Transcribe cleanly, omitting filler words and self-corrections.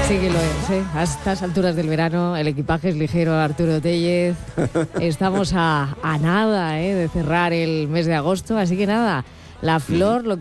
Sí que lo es, ¿eh? A estas alturas del verano el equipaje es ligero, Arturo Tellez. Estamos a nada, de cerrar el mes de agosto, así que nada, la flor, lo